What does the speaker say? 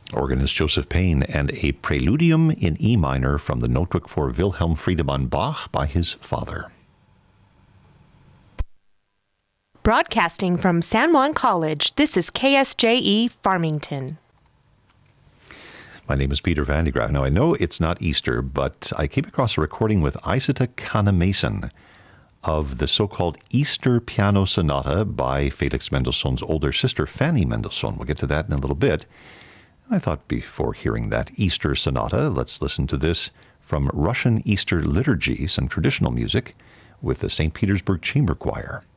Organist Joseph Payne, and a Preludium in E minor from the notebook for Wilhelm Friedemann Bach by his father. Broadcasting from San Juan College, this is KSJE Farmington. My name is Peter Van de Graaff. Now, I know it's not Easter, but I came across a recording with Isata Kannemason of the so-called Easter Piano Sonata by Felix Mendelssohn's older sister, Fanny Mendelssohn. We'll get to that in a little bit. I thought before hearing that Easter Sonata, let's listen to this from Russian Easter Liturgy, some traditional music, with the St. Petersburg Chamber Choir.